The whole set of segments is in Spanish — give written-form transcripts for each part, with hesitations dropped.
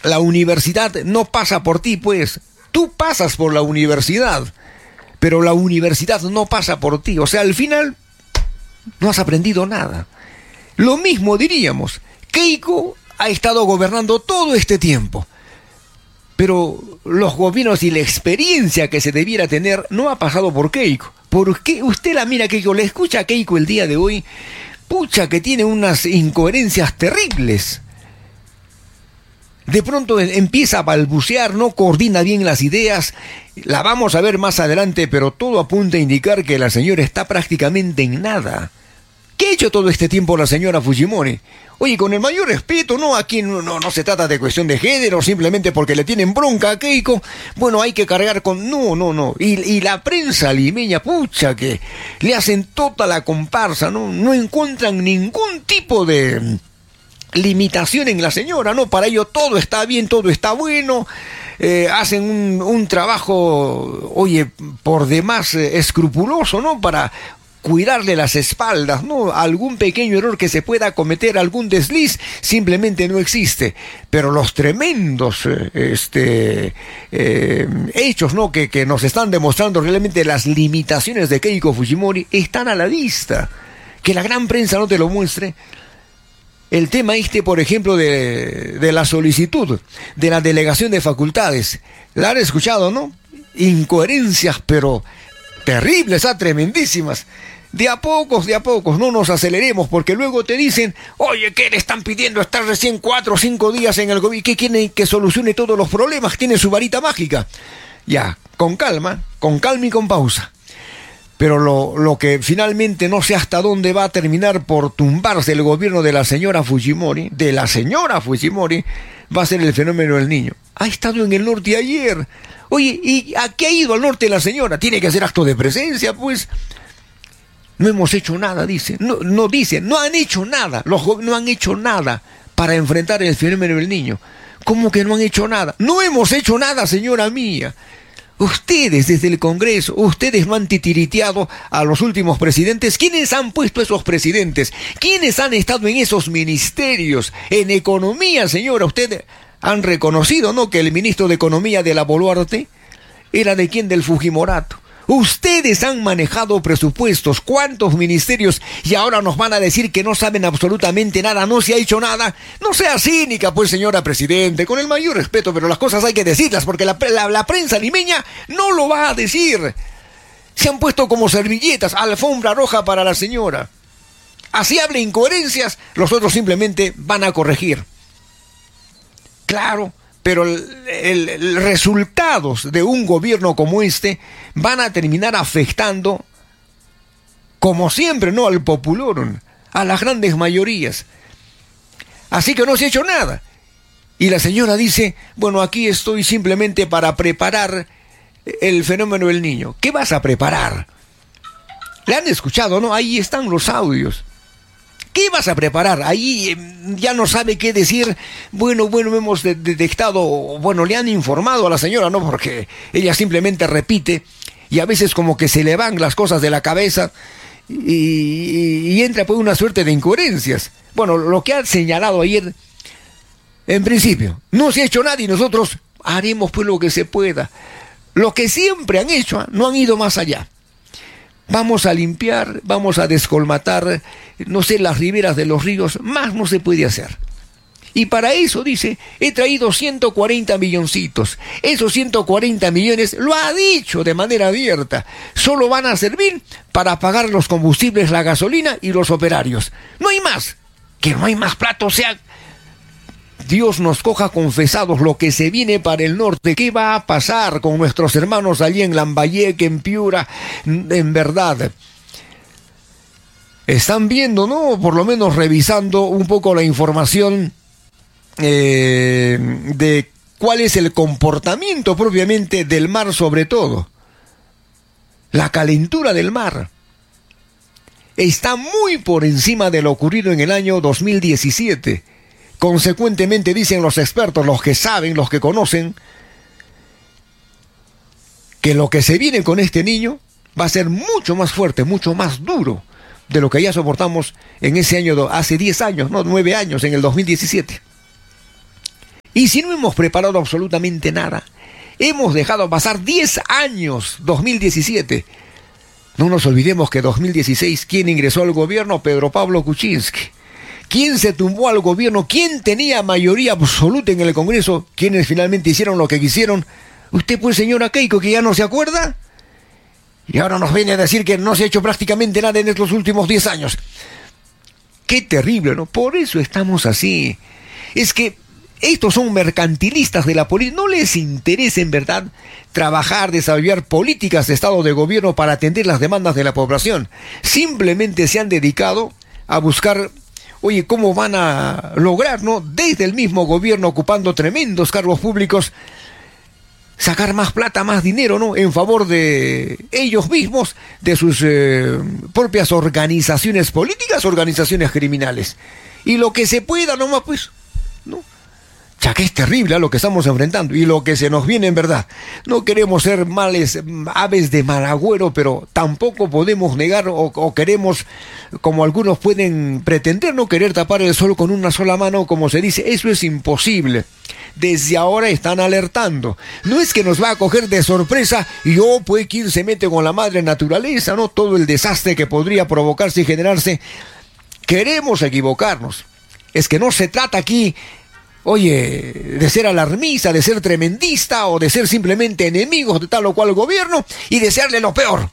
la universidad no pasa por ti, pues. Tú pasas por la universidad, pero la universidad no pasa por ti. O sea, al final no has aprendido nada. Lo mismo diríamos, Keiko ha estado gobernando todo este tiempo, pero los gobiernos y la experiencia que se debiera tener no ha pasado por Keiko. Porque usted la mira, Keiko, le escucha a Keiko el día de hoy, pucha que tiene unas incoherencias terribles. De pronto empieza a balbucear, no coordina bien las ideas. La vamos a ver más adelante, pero todo apunta a indicar que la señora está prácticamente en nada. ¿Qué ha hecho todo este tiempo la señora Fujimori? Oye, con el mayor respeto, ¿no? Aquí no se trata de cuestión de género, simplemente porque le tienen bronca a Keiko. Bueno, hay que cargar con... No. Y la prensa limeña, pucha, que le hacen toda la comparsa, ¿no? No encuentran ningún tipo de limitación en la señora, ¿no? Para ello todo está bien, todo está bueno. Hacen un trabajo, oye, por demás escrupuloso, ¿no? Para cuidarle las espaldas, ¿no? Algún pequeño error que se pueda cometer, algún desliz, simplemente no existe. Pero los tremendos hechos, ¿no? Que nos están demostrando realmente las limitaciones de Keiko Fujimori están a la vista. Que la gran prensa no te lo muestre. El tema por ejemplo, de la solicitud de la delegación de facultades. La han escuchado, ¿no? Incoherencias, pero terribles, tremendísimas. De a pocos, no nos aceleremos, porque luego te dicen, oye, ¿qué le están pidiendo? Estar recién 4 o 5 días en el gobierno, ¿qué quieren que solucione todos los problemas? Tiene su varita mágica. Ya, con calma y con pausa. Pero lo que finalmente no sé hasta dónde va a terminar por tumbarse el gobierno de la señora Fujimori, va a ser el fenómeno del Niño. Ha estado en el norte ayer. Oye, ¿y a qué ha ido al norte la señora? Tiene que hacer acto de presencia, pues. No hemos hecho nada, dice. No han hecho nada. No han hecho nada para enfrentar el fenómeno del Niño. ¿Cómo que no han hecho nada? No hemos hecho nada, señora mía. Ustedes desde el Congreso, ustedes no han titiriteado a los últimos presidentes. ¿Quiénes han puesto esos presidentes? ¿Quiénes han estado en esos ministerios? En economía, señora, ustedes han reconocido, ¿no?, que el ministro de Economía de la Boluarte era de quién, del Fujimorato. Ustedes han manejado presupuestos, ¿cuántos ministerios? Y ahora nos van a decir que no saben absolutamente nada, no se ha hecho nada. No sea cínica, pues, señora presidente, con el mayor respeto, pero las cosas hay que decirlas, porque la prensa limeña no lo va a decir. Se han puesto como servilletas, alfombra roja para la señora. Así hable incoherencias, los otros simplemente van a corregir. Claro. Pero el resultados de un gobierno como este van a terminar afectando, como siempre, ¿no?, al populorum, a las grandes mayorías. Así que no se ha hecho nada. Y la señora dice, bueno, aquí estoy simplemente para preparar el fenómeno del Niño. ¿Qué vas a preparar? ¿Le han escuchado, no? Ahí están los audios. ¿Qué vas a preparar? Ahí ya no sabe qué decir. Bueno, hemos detectado, bueno, le han informado a la señora, ¿no? Porque ella simplemente repite y a veces como que se le van las cosas de la cabeza y entra por una suerte de incoherencias. Bueno, lo que ha señalado ayer, en principio, no se ha hecho nada y nosotros haremos pues lo que se pueda. Lo que siempre han hecho, no han ido más allá. Vamos a limpiar, vamos a descolmatar, no sé, las riberas de los ríos, más no se puede hacer. Y para eso, dice, he traído 140 milloncitos. Esos 140 millones, lo ha dicho de manera abierta, solo van a servir para pagar los combustibles, la gasolina y los operarios. No hay más, que no hay más plata, o sea, Dios nos coja confesados lo que se viene para el norte. ¿Qué va a pasar con nuestros hermanos allí en Lambayeque, en Piura? En verdad, están viendo, ¿no? Por lo menos revisando un poco la información de cuál es el comportamiento propiamente del mar, sobre todo. La calentura del mar está muy por encima de lo ocurrido en el año 2017. Consecuentemente, dicen los expertos, los que saben, los que conocen, que lo que se viene con este Niño va a ser mucho más fuerte, mucho más duro de lo que ya soportamos en ese año, hace 10 años, no, 9 años, en el 2017. Y si no hemos preparado absolutamente nada, hemos dejado pasar 10 años, 2017. No nos olvidemos que 2016, ¿quién ingresó al gobierno? Pedro Pablo Kuczynski. ¿Quién se tumbó al gobierno? ¿Quién tenía mayoría absoluta en el Congreso? ¿Quiénes finalmente hicieron lo que quisieron? Usted, pues, señora Keiko, que ya no se acuerda. Y ahora nos viene a decir que no se ha hecho prácticamente nada en estos últimos 10 años. Qué terrible, ¿no? Por eso estamos así. Es que estos son mercantilistas de la política. No les interesa, en verdad, trabajar, desarrollar políticas de Estado de gobierno para atender las demandas de la población. Simplemente se han dedicado a buscar, oye, cómo van a lograr, ¿no? Desde el mismo gobierno, ocupando tremendos cargos públicos, sacar más plata, más dinero, ¿no? En favor de ellos mismos, de sus propias organizaciones políticas, organizaciones criminales. Y lo que se pueda nomás, pues, ¿no? Ya que es terrible lo que estamos enfrentando y lo que se nos viene, en verdad. No queremos ser aves de mal agüero, pero tampoco podemos negar o queremos, como algunos pueden pretender, no querer tapar el sol con una sola mano, como se dice. Eso es imposible. Desde ahora están alertando. No es que nos va a coger de sorpresa y pues quién se mete con la madre naturaleza, ¿no? Todo el desastre que podría provocarse y generarse. Queremos equivocarnos. Es que no se trata aquí, oye, de ser alarmista, de ser tremendista o de ser simplemente enemigos de tal o cual gobierno y desearle lo peor.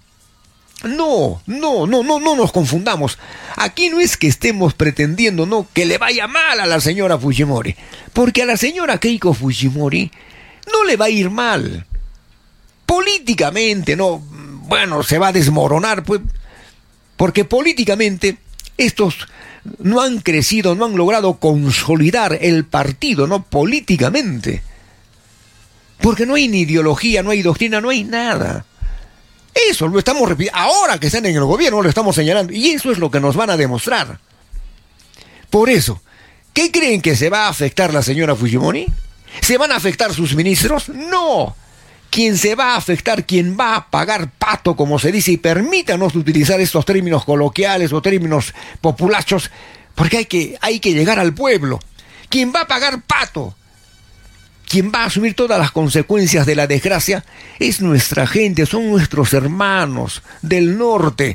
No nos confundamos. Aquí no es que estemos pretendiendo, no, que le vaya mal a la señora Fujimori, porque a la señora Keiko Fujimori no le va a ir mal. Políticamente, no, bueno, se va a desmoronar, pues, porque políticamente estos no han crecido, no han logrado consolidar el partido, ¿no? Políticamente. Porque no hay ni ideología, no hay doctrina, no hay nada. Eso lo estamos repitiendo. Ahora que están en el gobierno lo estamos señalando. Y eso es lo que nos van a demostrar. Por eso, ¿qué creen que se va a afectar la señora Fujimori? ¿Se van a afectar sus ministros? No. Quien se va a afectar, quien va a pagar pato, como se dice, y permítanos utilizar estos términos coloquiales o términos populachos, porque hay que llegar al pueblo. Quien va a pagar pato, quien va a asumir todas las consecuencias de la desgracia, es nuestra gente, son nuestros hermanos del norte.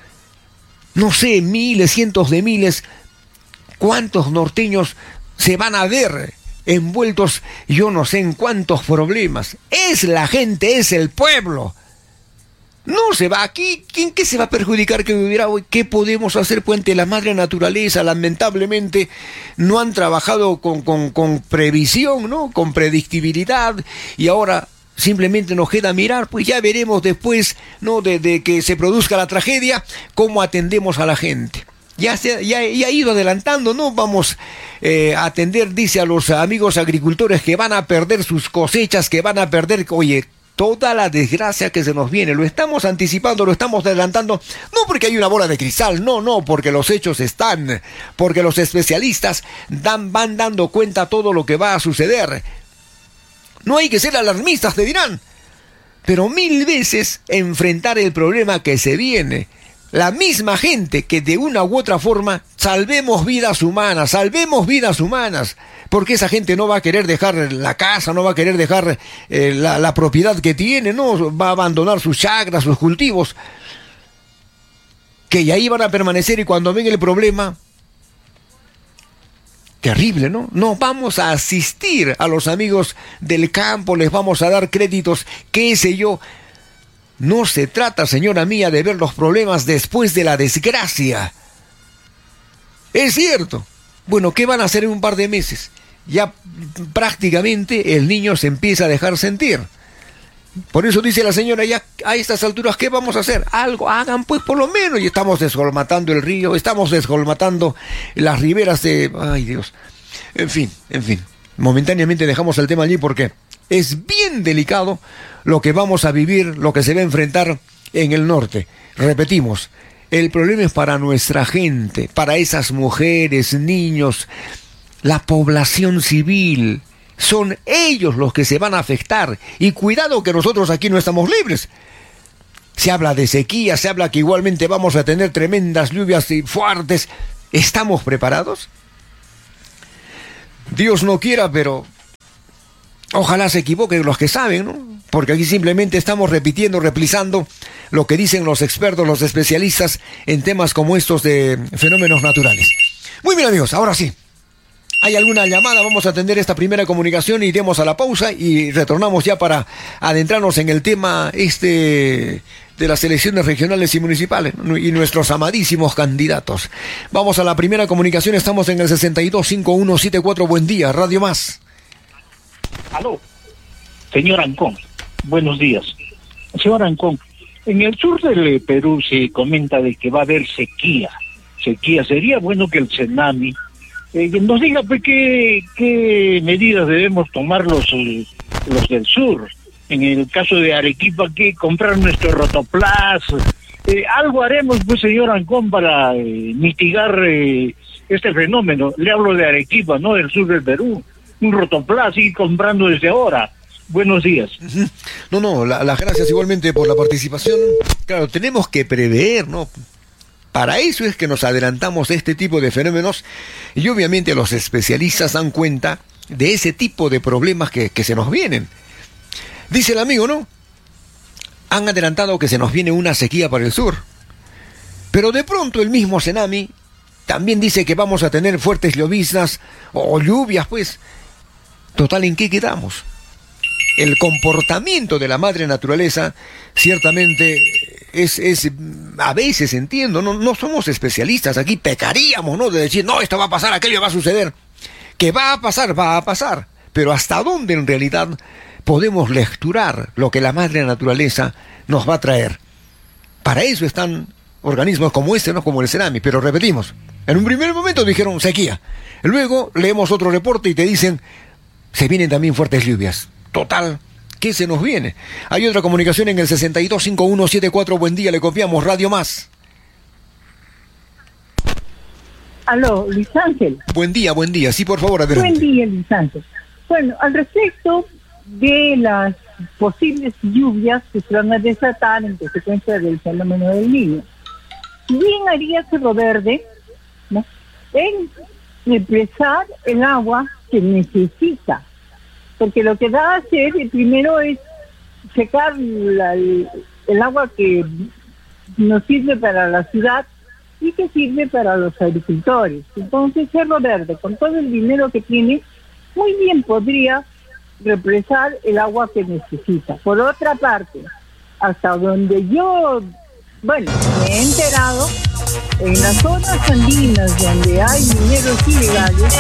No sé, miles, cientos de miles, cuántos norteños se van a ver envueltos, yo no sé en cuántos problemas. Es la gente, es el pueblo. No se va aquí. ¿Quién qué se va a perjudicar que viviera hoy? ¿Qué podemos hacer puente la madre naturaleza? Lamentablemente no han trabajado con previsión, ¿no? Con predictibilidad, y ahora simplemente nos queda mirar. Pues ya veremos después, ¿no? De que se produzca la tragedia, cómo atendemos a la gente. Ya ha ido adelantando, ¿no? Vamos a atender, dice, a los amigos agricultores que van a perder sus cosechas, que van a perder, oye, toda la desgracia que se nos viene. Lo estamos anticipando, lo estamos adelantando, no porque hay una bola de cristal, no, porque los hechos están, porque los especialistas van dando cuenta todo lo que va a suceder. No hay que ser alarmistas, te dirán, pero 1000 veces enfrentar el problema que se viene. La misma gente que de una u otra forma salvemos vidas humanas, porque esa gente no va a querer dejar la casa, no va a querer dejar la propiedad que tiene, no va a abandonar sus chacras, sus cultivos, que ya ahí van a permanecer, y cuando venga el problema, terrible, ¿no? No vamos a asistir a los amigos del campo, les vamos a dar créditos, qué sé yo. No se trata, señora mía, de ver los problemas después de la desgracia. Es cierto. Bueno, ¿qué van a hacer en un par de meses? Ya prácticamente el niño se empieza a dejar sentir. Por eso dice la señora, ya a estas alturas, ¿qué vamos a hacer? Algo, hagan pues por lo menos. Y estamos descolmatando el río, estamos descolmatando las riberas de... Ay, Dios. En fin. Momentáneamente dejamos el tema allí porque es bien delicado lo que vamos a vivir, lo que se va a enfrentar en el norte. Repetimos, el problema es para nuestra gente, para esas mujeres, niños, la población civil. Son ellos los que se van a afectar. Y cuidado que nosotros aquí no estamos libres. Se habla de sequía, se habla que igualmente vamos a tener tremendas lluvias y fuertes. ¿Estamos preparados? Dios no quiera, pero Ojalá se equivoquen los que saben, ¿no? Porque aquí simplemente estamos repitiendo, replicando lo que dicen los expertos, los especialistas en temas como estos de fenómenos naturales. Muy bien, amigos, ahora sí. ¿Hay alguna llamada? Vamos a atender esta primera comunicación, iremos a la pausa y retornamos ya para adentrarnos en el tema de las elecciones regionales y municipales, ¿no? Y nuestros amadísimos candidatos. Vamos a la primera comunicación, estamos en el 625174. Buen día, Radio Más. Aló, señor Ancón, buenos días. Señor Ancón, en el sur del Perú se comenta de que va a haber sequía. Sería bueno que el Senami nos diga pues, qué medidas debemos tomar los del sur. En el caso de Arequipa, que comprar nuestro Rotoplas. Algo haremos, pues, señor Ancón, para mitigar este fenómeno. Le hablo de Arequipa, no del sur del Perú. Un Rotoplas, y comprando desde ahora. Buenos días. No, las gracias igualmente por la participación. Claro, tenemos que prever, ¿no? Para eso es que nos adelantamos a este tipo de fenómenos y obviamente los especialistas dan cuenta de ese tipo de problemas que se nos vienen. Dice el amigo, ¿no? Han adelantado que se nos viene una sequía para el sur. Pero de pronto el mismo Senami también dice que vamos a tener fuertes lloviznas o lluvias, pues. Total, ¿en qué quedamos? El comportamiento de la madre naturaleza ciertamente es a veces, entiendo, no somos especialistas, aquí pecaríamos, ¿no? De decir, no, esto va a pasar, aquello va a suceder. Que va a pasar, pero ¿hasta dónde en realidad podemos lecturar lo que la madre naturaleza nos va a traer? Para eso están organismos como este, ¿no? Como el Senami, pero repetimos, en un primer momento dijeron sequía, luego leemos otro reporte y te dicen, se vienen también fuertes lluvias. Total, ¿qué se nos viene? Hay otra comunicación en el 625174. Buen día, le copiamos, Radio Más. Aló, Luis Ángel. Buen día, sí, por favor, adelante. Buen día, Luis Ángel. Bueno, al respecto de las posibles lluvias que se van a desatar en consecuencia del fenómeno del Niño, bien haría Cerro Verde, ¿no?, en represar el agua que necesita, porque lo que va a hacer primero es secar el agua que nos sirve para la ciudad y que sirve para los agricultores. Entonces Cerro Verde, con todo el dinero que tiene, muy bien podría represar el agua que necesita. Por otra parte, hasta donde yo, me he enterado, en las zonas andinas donde hay mineros ilegales,